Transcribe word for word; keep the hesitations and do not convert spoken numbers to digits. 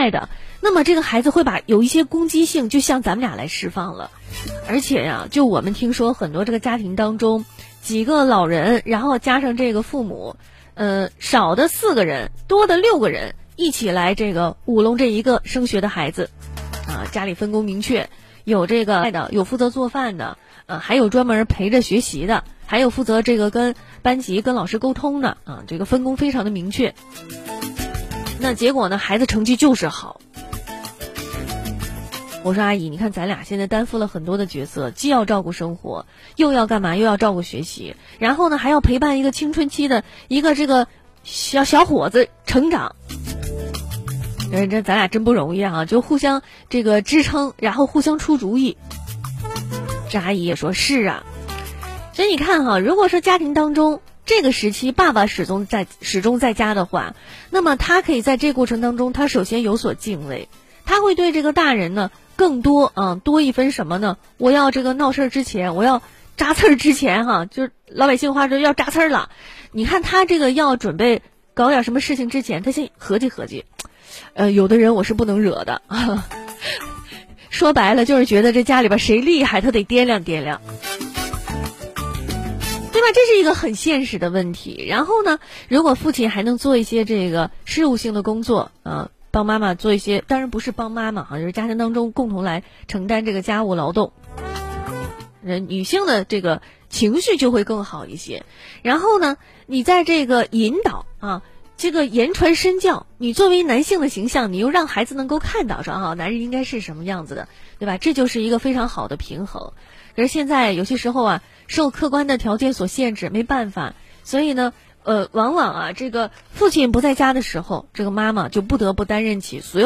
爱的，那么这个孩子会把有一些攻击性就向咱们俩来释放了。而且呀、啊，就我们听说很多这个家庭当中，几个老人，然后加上这个父母，呃，少的四个人，多的六个人一起来这个舞弄这一个升学的孩子，啊，家里分工明确，有这个的，有负责做饭的，呃，还有专门陪着学习的，还有负责这个跟班级跟老师沟通的，啊，这个分工非常的明确。那结果呢，孩子成绩就是好。我说阿姨，你看咱俩现在担负了很多的角色，既要照顾生活，又要干嘛，又要照顾学习，然后呢还要陪伴一个青春期的一个这个小小伙子成长。这这咱俩真不容易啊，就互相这个支撑，然后互相出主意。这阿姨也说是啊。所以你看哈，如果说家庭当中这个时期爸爸始终在始终在家的话，那么他可以在这过程当中，他首先有所敬畏，他会对这个大人呢更多啊多一分什么呢？我要这个闹事儿之前，我要扎刺儿之前哈，就是老百姓话说要扎刺儿了。你看他这个要准备搞点什么事情之前，他先合计合计，呃，有的人我是不能惹的，说白了就是觉得这家里边谁厉害，他得掂量掂量。对吧？这是一个很现实的问题。然后呢，如果父亲还能做一些这个事务性的工作啊，帮妈妈做一些，当然不是帮妈妈啊，就是家庭当中共同来承担这个家务劳动，人女性的这个情绪就会更好一些。然后呢，你在这个引导啊，这个言传身教，你作为男性的形象，你又让孩子能够看到说啊，男人应该是什么样子的，对吧？这就是一个非常好的平衡。可是现在有些时候啊，受客观的条件所限制，没办法，所以呢，呃，往往啊，这个父亲不在家的时候，这个妈妈就不得不担任起所有